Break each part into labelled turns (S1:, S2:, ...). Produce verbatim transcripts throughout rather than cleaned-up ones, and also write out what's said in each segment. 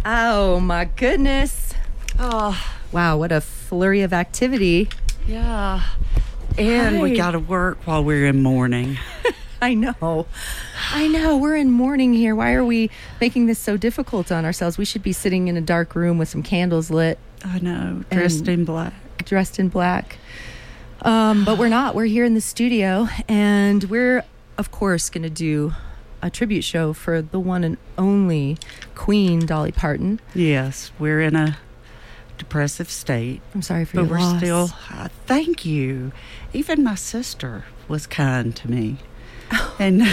S1: Oh, my goodness.
S2: Oh,
S1: Wow, what a flurry of activity.
S2: yeah. And
S1: Hi.
S2: we got to work while we're in mourning.
S1: I know. I know. We're in mourning here. Why are we making this so difficult on ourselves? We should be sitting in a dark room with some candles lit,
S2: I know, dressed
S1: And-
S2: in black.
S1: dressed in black. Um, but we're not. We're here in the studio, and we're, of course, going to do a tribute show for the one and only Queen Dolly Parton.
S2: Yes, we're in a depressive state,
S1: I'm sorry for
S2: but
S1: your
S2: we're
S1: loss.
S2: still, uh, thank you. Even my sister was kind to me. and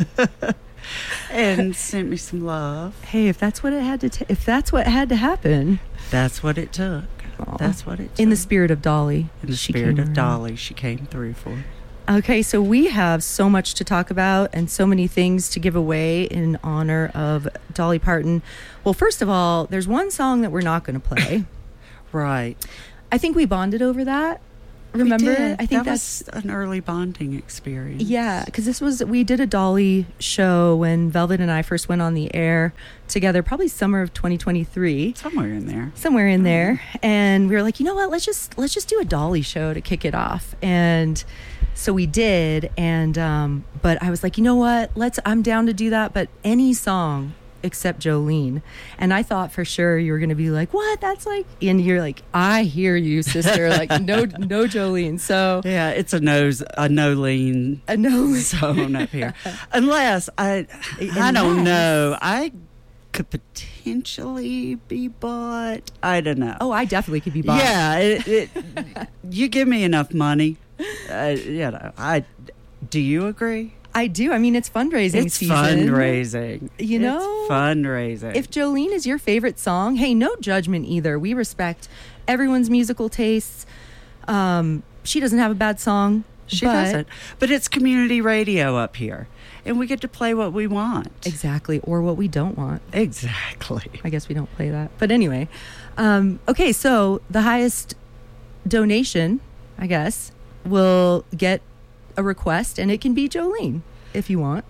S2: and sent me some love.
S1: Hey, if that's what it had to, ta- if that's what had to happen,
S2: That's what it took.
S1: Aw.
S2: That's what it took.
S1: in the spirit of Dolly,
S2: In the
S1: she
S2: spirit
S1: came
S2: of
S1: around.
S2: Dolly, she came through for it.
S1: Okay, so we have so much to talk about and so many things to give away in honor of Dolly Parton. Well, first of all, there's one song that we're not going to play.
S2: Right.
S1: I think we bonded over that. Remember?
S2: We did.
S1: I think
S2: that
S1: that's
S2: was an early bonding experience.
S1: yeah, because this was we did a Dolly show when Velvet and I first went on the air together, probably summer of twenty twenty-three.
S2: Somewhere in there.
S1: Somewhere in there, and we were like, you know what, let's just let's just do a Dolly show to kick it off. And so we did, and um but I was like, you know what, let's I'm down to do that, but any song except Jolene. And I thought for sure you were going to be like, what, that's like, and you're like, I hear you, sister. Like, no no Jolene. So
S2: Yeah, it's a nose, a no lean
S1: uh, no
S2: zone up here. Unless I, I don't
S1: Unless-
S2: know. I could potentially be bought. I don't know.
S1: oh, I definitely could be bought.
S2: yeah. It, it, you give me enough money. Uh, you know, I. Do you agree?
S1: I do. I mean, it's fundraising
S2: It's
S1: season.
S2: fundraising.
S1: You know?
S2: it's fundraising.
S1: If Jolene is your favorite song, hey, no judgment either. We respect everyone's musical tastes. Um, she doesn't have a bad song.
S2: she
S1: but-
S2: doesn't, but it's community radio up here, and we get to play what we want.
S1: Exactly. Or what we don't want.
S2: Exactly.
S1: I guess we don't play that. But anyway. Um, okay, so the highest donation, I guess, will get a request, and it can be Jolene if you want.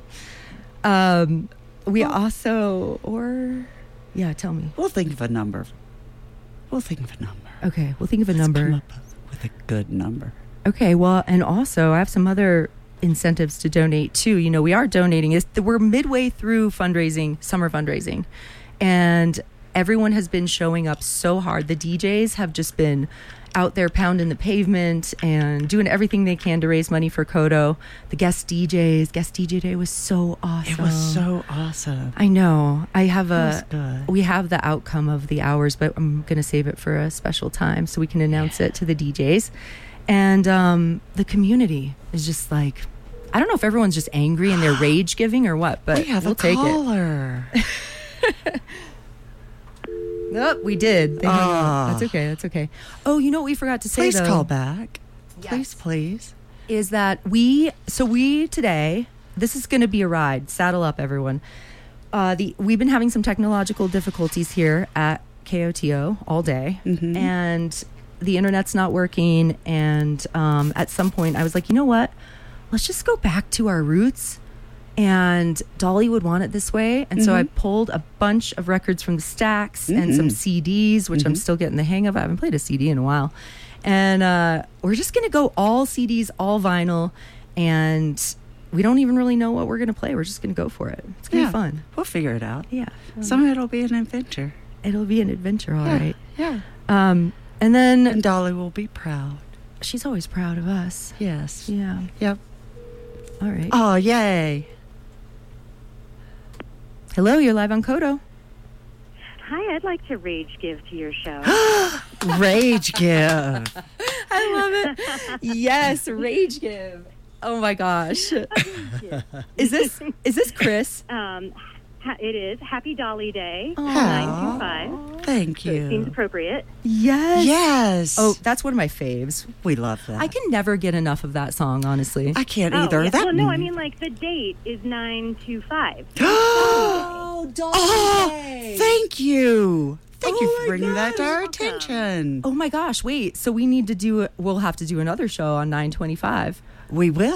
S1: Um, we
S2: Well-
S1: also, or, yeah, tell me.
S2: We'll think of a number. We'll think of a number.
S1: Okay, we'll think of a
S2: Let's
S1: number.
S2: come up with a good number.
S1: Okay, well, and also I have some other incentives to donate too. You know, we are donating. It's, we're midway through fundraising, summer fundraising, and everyone has been showing up so hard. The D Js have just been out there pounding the pavement and doing everything they can to raise money for Kodo. The guest D Js, guest D J day was so awesome.
S2: It was so awesome.
S1: I know. I have
S2: It was
S1: a.
S2: good.
S1: We have the outcome of the hours, but I'm going to save it for a special time so we can announce it to the D Js. And um, the community is just like, I don't know if everyone's just angry and they're rage giving or what, but
S2: we have
S1: we'll
S2: a
S1: take
S2: caller.
S1: it. Oh, we did. They hung up.
S2: Ah.
S1: That's okay. That's okay. Oh, you know what we forgot to say
S2: Please
S1: though?
S2: call back.
S1: Yes.
S2: Please, please.
S1: Is that we so we today this is going to be a ride. Saddle up, everyone. Uh the we've been having some technological difficulties here at K O T O all day,
S2: Mhm.
S1: and the internet's not working, and um at some point I was like, you know what, let's just go back to our roots, and Dolly would want it this way. And so I pulled a bunch of records from the stacks and some
S2: Mhm.
S1: C Ds, which I'm still getting the hang of. I haven't played a C D in a while. And uh, we're just going to go all C Ds, all vinyl. And we don't even really know what we're going to play. We're just going to go for it. It's going to
S2: Yeah.
S1: be fun.
S2: We'll figure it out.
S1: Yeah.
S2: Some of it'll be an adventure.
S1: It'll be an adventure, all
S2: yeah.
S1: right.
S2: Yeah.
S1: Um, and then
S2: And Dolly will be proud.
S1: she's always proud of us.
S2: Yes.
S1: Yeah.
S2: Yep.
S1: All right.
S2: Oh, yay.
S1: Hello, you're live on Kodo.
S3: Hi, I'd like to rage give to your show.
S2: Rage give.
S1: I love it. Yes, rage give. Oh my gosh. Is this is this Chris?
S3: Um, ha- it is Happy Dolly Day,
S1: Aw.
S3: nine two five.
S2: Thank
S3: So it seems
S2: you.
S3: appropriate.
S1: Yes.
S2: Yes.
S1: Oh, that's one of my faves.
S2: we love that.
S1: I can never get enough of that song, honestly.
S2: I can't
S3: Oh,
S2: either.
S3: yeah.
S2: That
S3: Well, no, I mean, like, the date is nine two five.
S1: Oh, Dolly
S2: Oh,
S1: Day.
S2: thank you. Thank
S1: Oh
S2: you
S1: my
S2: for bringing that to
S1: God,
S2: our
S3: welcome.
S2: attention.
S1: Oh my gosh, wait. So we need to do we'll have to do another show on nine twenty-five.
S2: We will.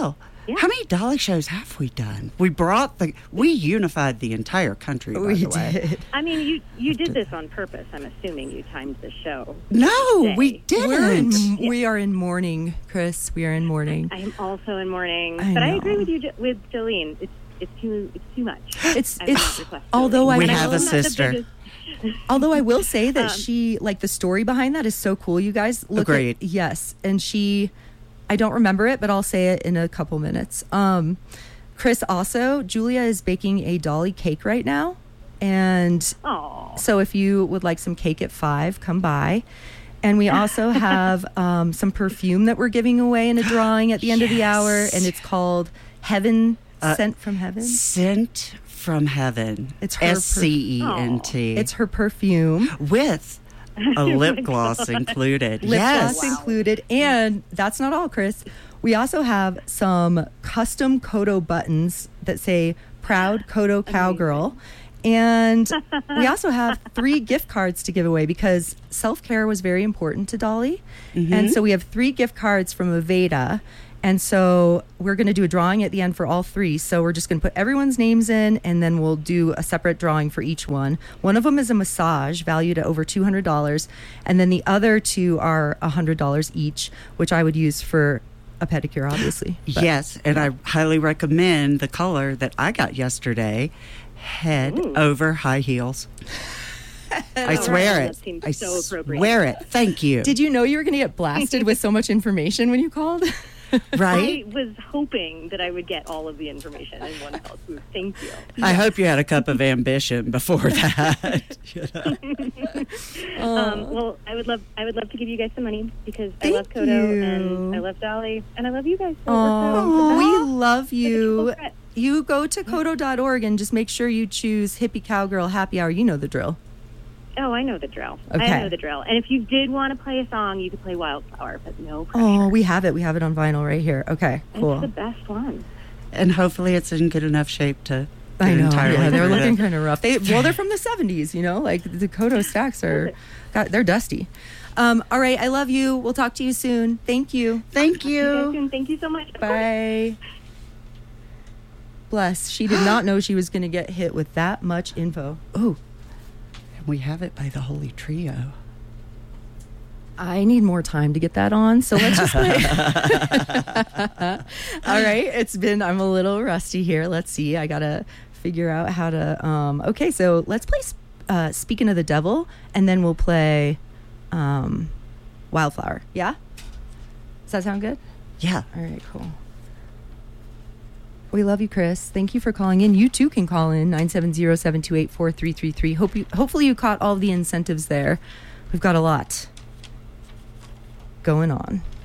S3: Yeah.
S2: How many Dolly shows have we done? We brought the, we unified the entire country, by
S1: We
S2: the way.
S1: did.
S3: I mean, you you did this on purpose. I'm assuming you timed the show.
S2: No, we
S3: Day.
S1: We're in,
S2: didn't.
S1: we are in mourning, Chris. We are in mourning.
S3: I am also in mourning,
S1: I
S3: but I
S1: know.
S3: agree with you, Jo- with Jolene. It's it's too it's too much.
S1: It's
S3: I would not
S1: it's
S3: request
S1: although
S3: Jolene.
S1: I
S2: We
S3: And
S2: have
S3: know
S2: a
S3: I'm not the
S2: sister.
S3: biggest-
S1: although I will say that
S3: Um,
S1: she like the story behind that is so cool. You guys look
S2: Agreed.
S1: at yes, and she I don't remember it, but I'll say it in a couple minutes. Um, Chris also Julia is baking a Dolly cake right now, and
S3: Aw.
S1: so if you would like some cake at five, come by. And we also have um, some perfume that we're giving away in a drawing at the end of the hour, and it's called Heaven
S2: Uh,
S1: Sent from Heaven.
S2: Sent from heaven.
S1: It's her
S2: S C E N T.
S1: It's her perfume,
S2: with a lip gloss included.
S1: lip
S2: yes.
S1: gloss included, and that's not all, Chris. We also have some custom Kodo buttons that say "Proud Kodo Cowgirl." And we also have three gift cards to give away because self-care was very important to Dolly. And so we have three gift cards from Aveda. And so we're going to do a drawing at the end for all three. So we're just going to put everyone's names in, and then we'll do a separate drawing for each one. One of them is a massage valued at over two hundred dollars. And then the other two are one hundred dollars each, which I would use for a pedicure, obviously. But-
S2: Yes, and I highly recommend the color that I got yesterday. Head
S3: Ooh.
S2: over high heels. I
S3: Oh,
S2: swear
S3: that
S2: it.
S3: seems
S2: I
S3: so appropriate.
S2: swear it. Thank you.
S1: Did you know you were going to get blasted with so much information when you called?
S2: right?
S3: I was hoping that I would get all of the information in one fell swoop. Thank you.
S2: I hope you had a cup of ambition before that. You know?
S3: Um, well, I would love I would love to give you guys some money because I
S1: Thank
S3: love Kodo
S1: you.
S3: and I love Dolly and I love you guys. So it works out.
S1: Oh, we love you.
S3: Triple threat.
S1: You go to kodo dot org and just make sure you choose Hippie Cowgirl Happy Hour. You know the drill.
S3: Oh, I know the drill.
S1: Okay.
S3: I know the drill. And if you did want to play a song, you could play Wildflower, but no pressure.
S1: Oh, we have it. We have it on vinyl right here. Okay,
S3: It's the
S1: cool.
S3: best one.
S2: And hopefully it's in good enough shape to
S1: I
S2: get
S1: know.
S2: entirely
S1: Yeah, they're
S2: through
S1: looking
S2: the-
S1: kind of rough. They well, they're from the seventies. You know, like the Kodo stacks are, got, they're dusty. Um, all right, I love you. We'll talk to you soon. Thank you.
S2: Thank
S3: You guys
S2: you.
S3: soon. Thank you so much.
S1: Bye. Bless. She did not know she was going to get hit with that much info.
S2: Oh, and we have it by the Holy Trio.
S1: I need more time to get that on, so let's just play. All right, it's been, I'm a little rusty here. Let's see. I got to figure out how to, um, okay, so let's play uh, Speaking of the Devil, and then we'll play um, Wildflower. Yeah? Does that sound good?
S2: Yeah.
S1: All right, cool. We love you, Chris. Thank you for calling in. You too can call in nine seven zero, seven two eight, four three three three. Hope you, hopefully you caught all the incentives there. We've got a lot going on.